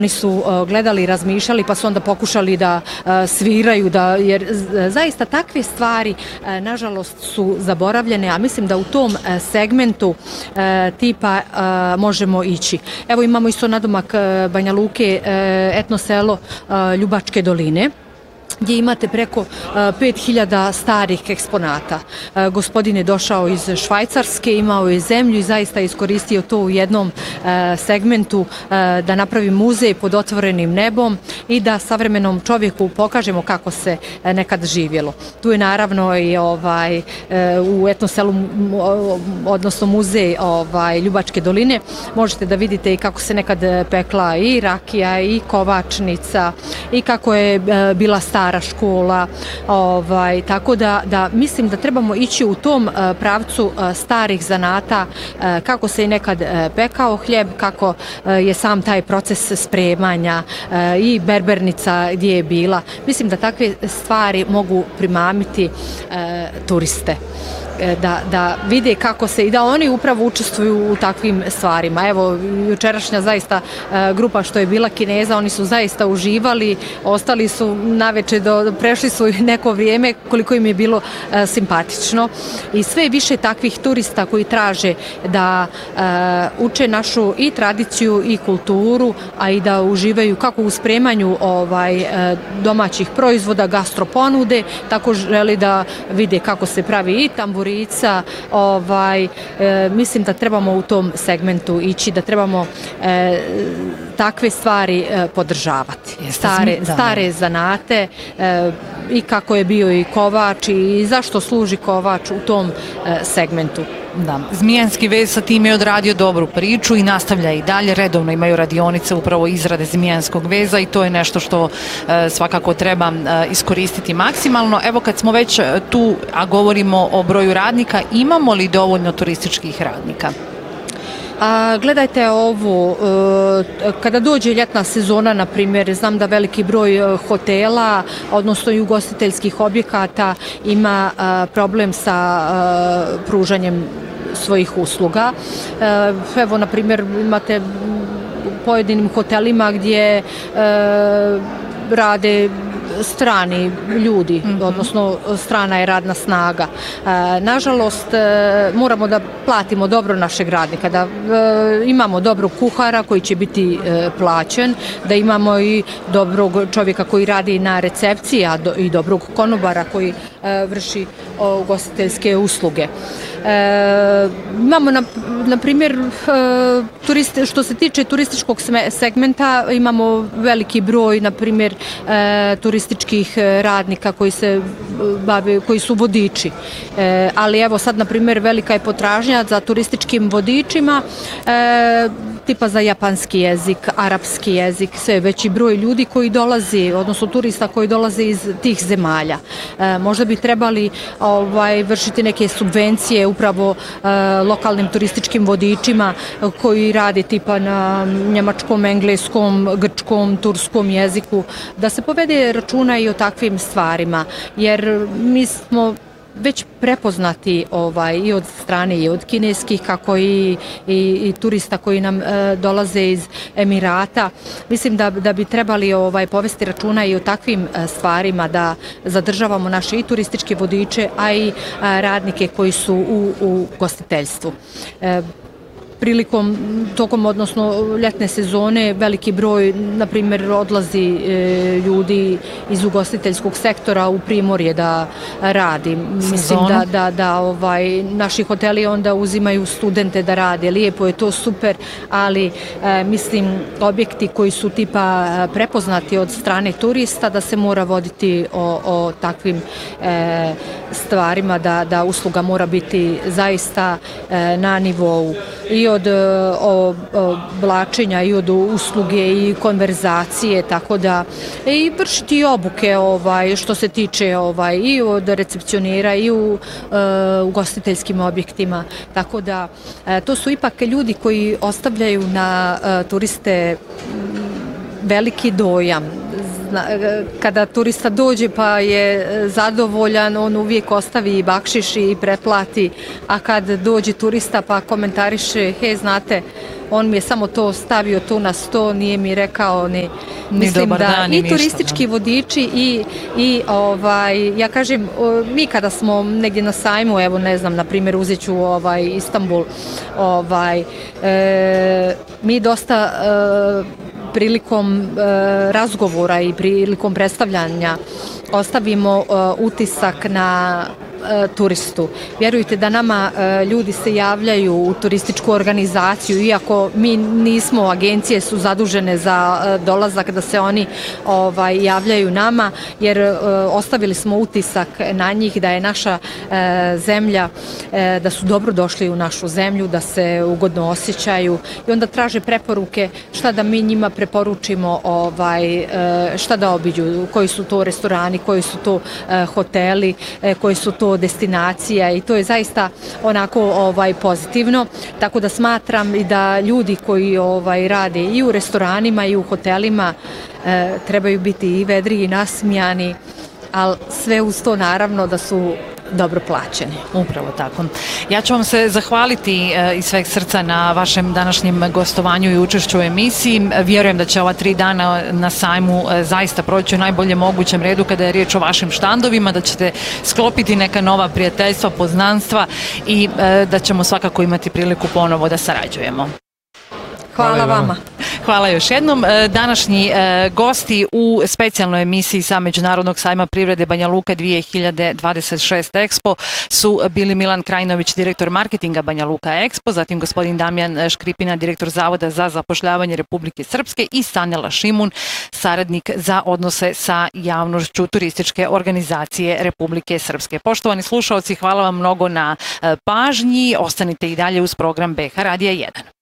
Oni su gledali i razmišljali pa su onda pokušali da sviraju, jer zaista takve stvari nažalost su zaboravljene, a mislim da u tom segmentu tipa možemo ići. Evo imamo isto nadomak Banja Luke, etno selo Ljubačke doline, gdje imate preko 5000 starih eksponata. Gospodin je došao iz Švajcarske, imao je zemlju i zaista iskoristio to u jednom segmentu da napravi muzej pod otvorenim nebom i da savremenom čovjeku pokažemo kako se nekad živjelo. Tu je naravno i u etno selu, odnosno muzej Ljubačke doline, možete da vidite i kako se nekad pekla i rakija i kovačnica i kako je bila stara škola, tako da mislim da trebamo ići u tom pravcu starih zanata, kako se i nekad pekao hljeb, kako je sam taj proces spremanja i berbernica gdje je bila. Mislim da takve stvari mogu primamiti turiste. Da vide kako se i da oni upravo učestvuju u takvim stvarima. Evo, jučerašnja zaista grupa što je bila Kineza, oni su zaista uživali, ostali su naveče, prešli su neko vrijeme koliko im je bilo simpatično i sve više takvih turista koji traže da uče našu i tradiciju i kulturu, a i da uživaju kako u spremanju domaćih proizvoda, gastroponude, tako želi da vide kako se pravi i tamburica. Mislim da trebamo u tom segmentu ići, da trebamo takve stvari podržavati. Stare zanate i kako je bio i kovač i zašto služi kovač u tom segmentu. Da, Zmijanski vez sa time je odradio dobru priču i nastavlja i dalje. Redovno imaju radionice upravo izrade Zmijanskog veza i to je nešto što svakako treba iskoristiti maksimalno. Evo kad smo već tu, a govorimo o broju radnika, imamo li dovoljno turističkih radnika? Gledajte ovo, kada dođe ljetna sezona, na primjer, znam da veliki broj hotela, odnosno i ugostiteljskih objekata ima problem sa pružanjem svojih usluga. Evo, na primjer, imate u pojedinim hotelima gdje rade strani ljudi, odnosno strana je radna snaga. Nažalost, moramo da platimo dobro našeg radnika, da imamo dobrog kuhara koji će biti plaćen, da imamo i dobrog čovjeka koji radi na recepciji, a i dobrog konobara koji vrši ugostiteljske usluge. Imamo, na primjer, što se tiče turističkog segmenta, imamo veliki broj, na primjer, turističkih radnika koji se bave, koji su vodiči. Ali evo sad, na primjer, velika je potražnja za turističkim vodičima, tipa za japanski jezik, arapski jezik, sve veći broj ljudi koji dolazi, odnosno turista koji dolaze iz tih zemalja. Možda bi trebali vršiti neke subvencije upravo lokalnim turističkim vodičima koji rade tipa na njemačkom, engleskom, grčkom, turskom jeziku, da se povede računa i o takvim stvarima, jer mi smo već prepoznati i od strane i od kineskih, kako i turista koji nam dolaze iz Emirata. Mislim da bi trebali povesti računa i o takvim stvarima, da zadržavamo naše i turističke vodiče, a i radnike koji su u gostiteljstvu. Tokom, odnosno ljetne sezone, veliki broj, na primjer, odlazi ljudi iz ugostiteljskog sektora u Primorje da radi. Mislim da naši hoteli onda uzimaju studente da rade. Lijepo je to, super, ali mislim objekti koji su tipa prepoznati od strane turista, da se mora voditi o takvim stvarima, da usluga mora biti zaista na nivou i od oblačenja i od usluge i konverzacije, tako da i vršiti obuke što se tiče i od recepcionera i u ugostiteljskim objektima, tako da to su ipak ljudi koji ostavljaju na turiste veliki dojam. Kada turista dođe pa je zadovoljan, on uvijek ostavi bakšiš i pretplati, a kad dođe turista pa komentariše, znate, on mi je samo to stavio tu na sto, nije mi rekao ni mislim dobar da dan, i ništa, turistički vodiči i ja kažem, mi kada smo negdje na sajmu, evo ne znam, na primjer uzet ću Istanbul, mi dosta prilikom razgovora i prilikom predstavljanja ostavimo utisak na turistu. Vjerujte da nama ljudi se javljaju u turističku organizaciju, iako mi nismo, agencije su zadužene za dolazak, da se oni javljaju nama, jer ostavili smo utisak na njih da je naša zemlja, da su dobro došli u našu zemlju, da se ugodno osjećaju i onda traže preporuke šta da mi njima preporučimo, šta da obiđu, koji su to restorani, koji su to hoteli, koji su to destinacija i to je zaista onako pozitivno, tako da smatram i da ljudi koji rade i u restoranima i u hotelima trebaju biti i vedri i nasmijani, ali sve uz to naravno da su dobro plaćeni. Upravo tako. Ja ću vam se zahvaliti iz sveg srca na vašem današnjem gostovanju i učešću u emisiji. Vjerujem da će ova 3 dana na sajmu zaista proći u najboljem mogućem redu kada je riječ o vašim štandovima, da ćete sklopiti neka nova prijateljstva, poznanstva i da ćemo svakako imati priliku ponovo da sarađujemo. Hvala vama. Hvala još jednom. Današnji gosti u specijalnoj emisiji sa Međunarodnog sajma privrede Banja Luka 2026 Expo su bili Milan Krajinović, direktor marketinga Banja Luka Expo, zatim gospodin Damjan Škripina, direktor Zavoda za zapošljavanje Republike Srpske i Sanela Šimun, saradnik za odnose sa javnošću turističke organizacije Republike Srpske. Poštovani slušaoci, hvala vam mnogo na pažnji. Ostanite i dalje uz program BH Radija 1.